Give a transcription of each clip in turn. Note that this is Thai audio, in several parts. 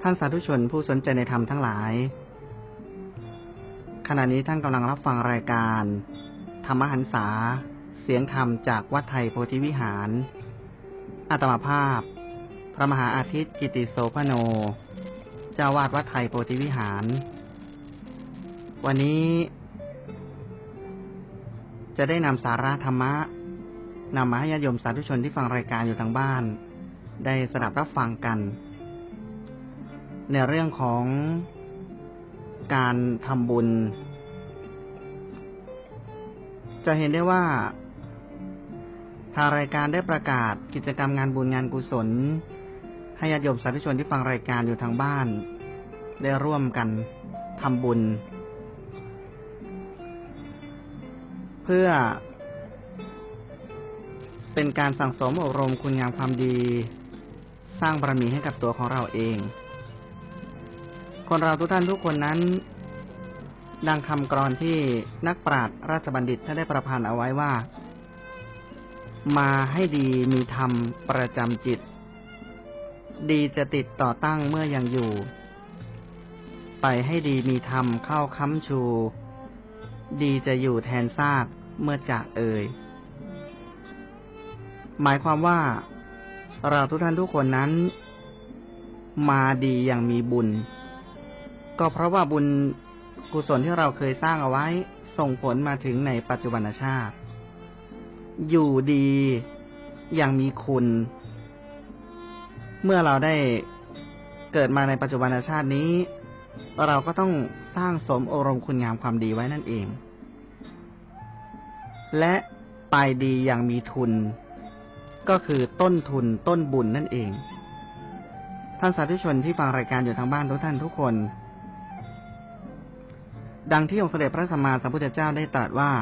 ท่านสาธุชนผู้สนใจในธรรมทั้งหลายขณะนี้ท่านกำลังรับฟังรายการธรรมหันษาเสียงธรรมจากวัดไทยโพธิวิหารอาตมาภาพพระมหาอาทิตย์กิติโสภโนเจ้าวาดวัดไทยโพธิวิหารวันนี้จะได้นำสาระธรรมะนำมาให้ญาติโยมสาธุชนที่ฟังรายการอยู่ทางบ้านได้สดับรับฟังกันในเรื่องของการทำบุญจะเห็นได้ว่าทางรายการได้ประกาศกิจกรรมงานบุญงานกุศลให้ญาติโยมสาธุชนที่ฟังรายการอยู่ทางบ้านได้ร่วมกันทำบุญเพื่อเป็นการสั่งสมอบรมคุณงามความดีสร้างบารมีให้กับตัวของเราเองคนเราทุกท่านทุกคนนั้นดังคำกลอนที่นักปราชญ์ราชบัณฑิตท่านได้ประพันธ์เอาไว้ว่ามาให้ดีมีธรรมประจำจิตดีจะติดต่อตั้งเมื่อยังอยู่ไปให้ดีมีธรรมเข้าค้ำชูดีจะอยู่แทนซากเมื่อจากเอ่ยหมายความว่าเราทุกท่านทุกคนนั้นมาดีอย่างมีบุญก็เพราะว่าบุญกุศลที่เราเคยสร้างเอาไว้ส่งผลมาถึงในปัจจุบันชาติอยู่ดีอย่างมีคุณเมื่อเราได้เกิดมาในปัจจุบันชาตินี้เราก็ต้องสร้างสมอบรมคุณงามความดีไว้นั่นเองและไปดีอย่างมีทุนก็คือต้นทุนต้นบุญนั่นเองท่านสาธุชนที่ฟังรายการอยู่ทางบ้านทุกท่านทุกคนดังที่องค์สมเด็จพระสัมมาสัมพุทธเจ้าได้ตรัสว่า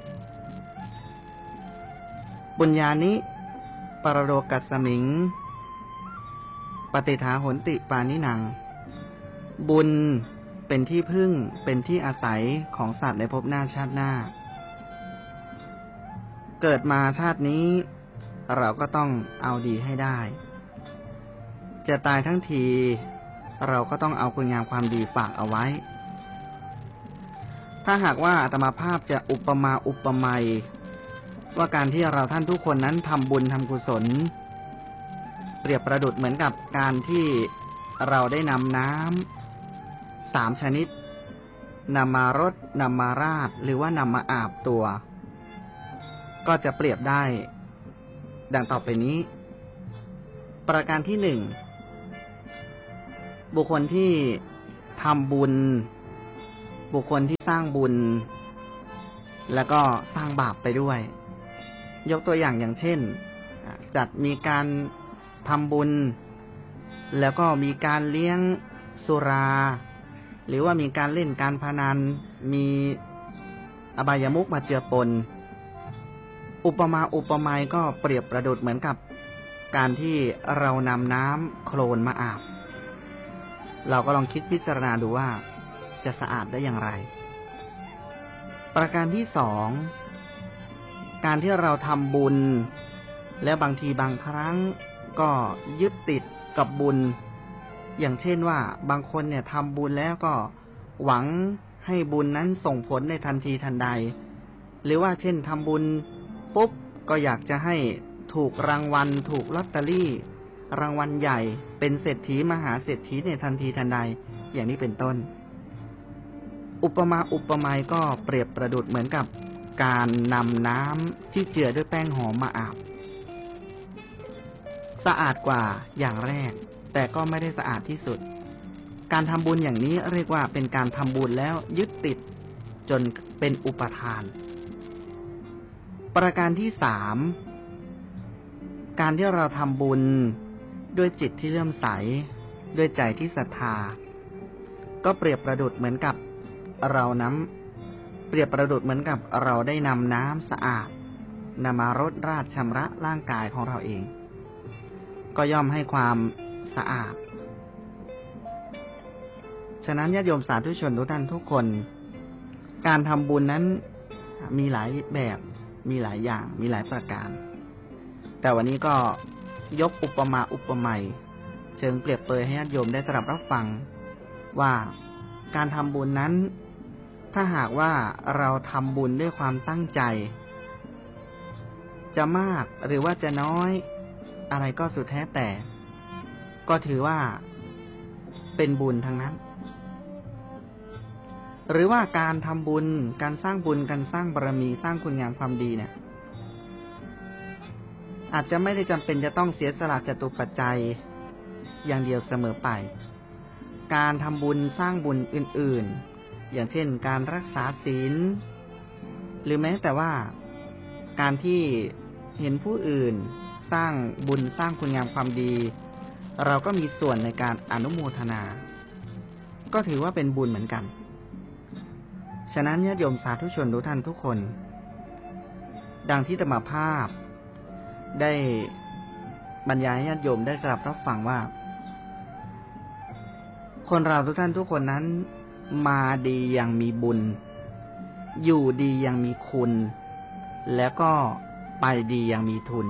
ปุญญานิปรโลกัสสมิงปฏิฐาโหนติปานินังบุญเป็นที่พึ่งเป็นที่อาศัยของสัตว์ในภพหน้าชาติหน้าเกิดมาชาตินี้เราก็ต้องเอาดีให้ได้จะตายทั้งทีเราก็ต้องเอาคุณงามความดีฝากเอาไว้ถ้าหากว่าอาตมาภาพจะอุปมาอุปไมยว่าการที่เราท่านทุกคนนั้นทำบุญทำกุศลเปรียบประดุจเหมือนกับการที่เราได้นำน้ำ3ชนิดนำมารดนำมาราดหรือว่านำมาอาบตัวก็จะเปรียบได้ดังต่อไปนี้ประการที่1บุคคลที่ทำบุญบุคคลที่สร้างบุญแล้วก็สร้างบาปไปด้วยยกตัวอย่างเช่นจัดมีการทำบุญแล้วก็มีการเลี้ยงสุราหรือว่ามีการเล่นการพนันมีอบายมุขมาเจือปนอุปมาอุปไมยก็เปรียบประดุจเหมือนกับการที่เรานำน้ำโคลนมาอาบเราก็ลองคิดพิจารณาดูว่าจะสะอาดได้อย่างไรประการที่2การที่เราทำบุญแล้วบางทีบางครั้งก็ยึดติดกับบุญอย่างเช่นว่าบางคนเนี่ยทำบุญแล้วก็หวังให้บุญนั้นส่งผลในทันทีทันใดหรือว่าเช่นทำบุญปุ๊บก็อยากจะให้ถูกรางวัลถูกลอตเตอรี่รางวัลใหญ่เป็นเศรษฐีมหาเศรษฐีในทันทีทันใดอย่างนี้เป็นต้นอุปมาอุปไมยก็เปรียบประดุจเหมือนกับการนำน้ำที่เจือด้วยแป้งหอมมาอาบสะอาดกว่าอย่างแรกแต่ก็ไม่ได้สะอาดที่สุดการทำบุญอย่างนี้เรียกว่าเป็นการทำบุญแล้วยึดติดจนเป็นอุปทานประการที่3การที่เราทำบุญด้วยจิตที่เลื่อมใสด้วยใจที่ศรัทธาก็เปรียบประดุจเหมือนกับเราได้นำน้ำสะอาดนำมารดราดชำระร่างกายของเราเองก็ย่อมให้ความสะอาดฉะนั้นญาติโยมสาธุชนทุกท่านทุกคนการทำบุญนั้นมีหลายแบบมีหลายอย่างมีหลายประการแต่วันนี้ก็ยกอุปมาอุปไมยเชิงเปรียบเปรยให้ญาติโยมได้สดับรับฟังว่าการทำบุญนั้นถ้าหากว่าเราทำบุญด้วยความตั้งใจจะมากหรือว่าจะน้อยอะไรก็สุดแท้แต่ก็ถือว่าเป็นบุญทั้งนั้นหรือว่าการทำบุญการสร้างบุญการสร้างบารมีสร้างคุณงามความดีเนี่ยอาจจะไม่ได้จำเป็นจะต้องเสียสละจตุปัจจัยอย่างเดียวเสมอไปการทำบุญสร้างบุญอื่นๆอย่างเช่นการรักษาศีลหรือแม้แต่ว่าการที่เห็นผู้อื่นสร้างบุญสร้างคุณงามความดีเราก็มีส่วนในการอนุโมทนาก็ถือว่าเป็นบุญเหมือนกันฉะนั้นญาติโยมสาธุชนทุกท่านทุกคนดังที่อาตมาภาพได้บรรยายให้ญาติโยมได้สดับรับฟังว่าคนเราทุกท่านทุกคนนั้นมาดีอย่างมีบุญอยู่ดีอย่างมีคุณแล้วก็ไปดีอย่างมีทุน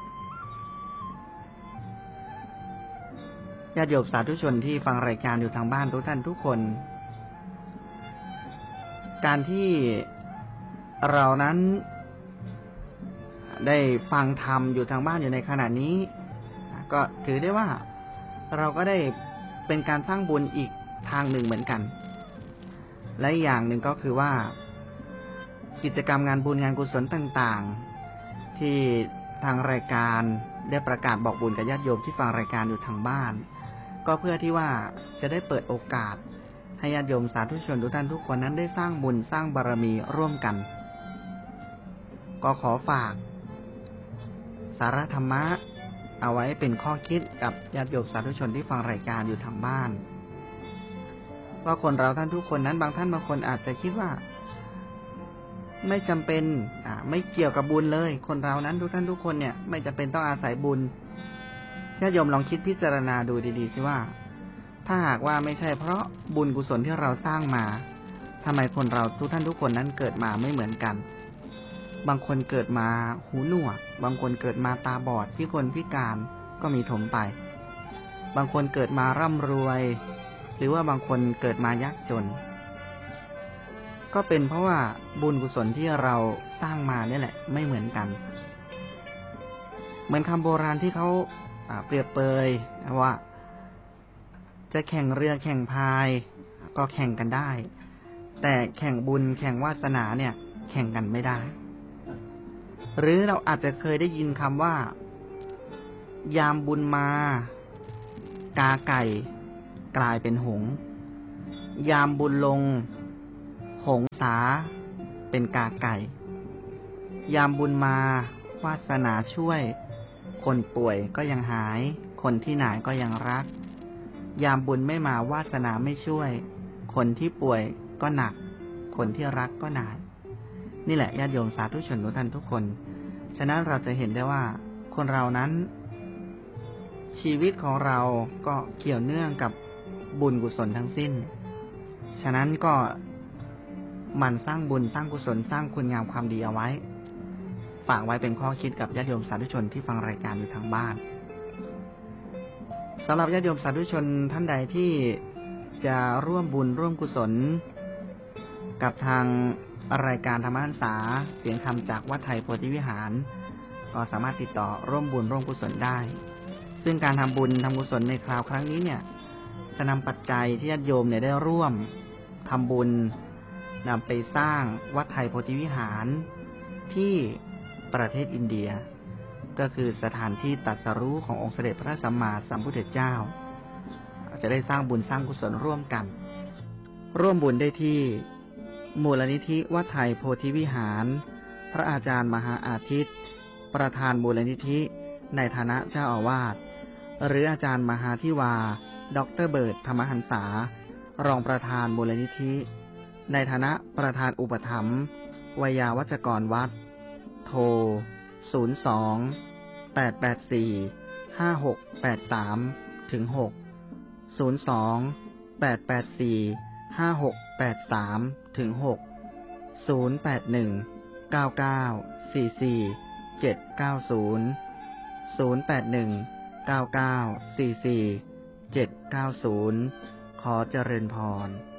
ญาติโยมสาธุชนที่ฟังรายการอยู่ทางบ้านทุกท่านทุกคนการที่เรานั้นได้ฟังธรรมอยู่ทางบ้านอยู่ในขณะนี้ก็ถือได้ว่าเราก็ได้เป็นการสร้างบุญอีกทางหนึ่งเหมือนกันและอย่างหนึ่งก็คือว่ากิจกรรมงานบุญงานกุศลต่างๆที่ทางรายการได้ประกาศบอกบุญกับญาติโยมที่ฟังรายการอยู่ทางบ้านก็เพื่อที่ว่าจะได้เปิดโอกาสให้ญาติโยมสาธุชนทุกท่านทุกคนนั้นได้สร้างบุญสร้างบารมีร่วมกันก็ขอฝากสาระธรรมะเอาไว้เป็นข้อคิดกับญาติโยมสาธุชนที่ฟังรายการอยู่ทางบ้านว่าคนเราท่านทุกคนนั้นบางท่านบางคนอาจจะคิดว่าไม่จำเป็นไม่เกี่ยวกับบุญเลยคนเรานั้นทุกท่านทุกคนเนี่ยไม่จำเป็นต้องอาศัยบุญญาติโยมลองคิดพิจารณาดูดีๆสิว่าถ้าหากว่าไม่ใช่เพราะบุญกุศลที่เราสร้างมาทำไมคนเราทุกท่านทุกคนนั้นเกิดมาไม่เหมือนกันบางคนเกิดมาหูหนวกบางคนเกิดมาตาบอดพิกลพิการก็มีถมไปบางคนเกิดมาร่ำรวยหรือว่าบางคนเกิดมายากจนก็เป็นเพราะว่าบุญกุศลที่เราสร้างมานี่แหละไม่เหมือนกันเหมือนคำโบราณที่เขาเปรียบเปยว่าจะแข่งเรือแข่งพายก็แข่งกันได้แต่แข่งบุญแข่งวาสนาเนี่ยแข่งกันไม่ได้หรือเราอาจจะเคยได้ยินคำว่ายามบุญมากาไก่กลายเป็นหงส์ยามบุญลงหงสาเป็นกาไก่ยามบุญมาวาสนาช่วยคนป่วยก็ยังหายคนที่หน่ายก็ยังรักยามบุญไม่มาวาสนาไม่ช่วยคนที่ป่วยก็หนักคนที่รักก็หน่ายนี่แหละญาติโยมสาธุชนทุกท่านทุกคนฉะนั้นเราจะเห็นได้ว่าคนเรานั้นชีวิตของเราก็เกี่ยวเนื่องกับบุญกุศลทั้งสิ้นฉะนั้นก็มันสร้างบุญสร้างกุศลสร้างคุณงามความดีเอาไว้ฝากไว้เป็นข้อคิดกับญาติโยมสาธุชนที่ฟังรายการอยู่ทางบ้านสำหรับญาติโยมสาธุชนท่านใดที่จะร่วมบุญร่วมกุศลกับทางรายการธรรมหันษาเสียงธรรมจากวัดไทยโพธิวิหารก็สามารถติดต่อร่วมบุญร่วมกุศลได้ซึ่งการทำบุญทำกุศลในคราวครั้งนี้เนี่ยจะนำปัจจัยที่ญาติโยมเนี่ยได้ร่วมทำบุญนำไปสร้างวัดไทยโพธิวิหารที่ประเทศอินเดียก็คือสถานที่ตรัสรู้ขององค์เสด็จพระสัมมาสัมพุทธเจ้าจะได้สร้างบุญสร้างกุศลร่วมกันร่วมบุญได้ที่มูลนิธิวัดไทยโพธิวิหารพระอาจารย์มหาอาทิตย์ประธานมูลนิธิในฐานะเจ้าอาวาสหรืออาจารย์มหาธิวาดร.เบิร์ตธรรมหันษารองประธานมูลนิธิในฐานะประธานอุปถัมภ์วยาวัจกรวัดโทร02-884-5683 ถึง 6 02-884-5683 ถึง 6 081-9944-790 081-9944-790 790 ขอเจริญพร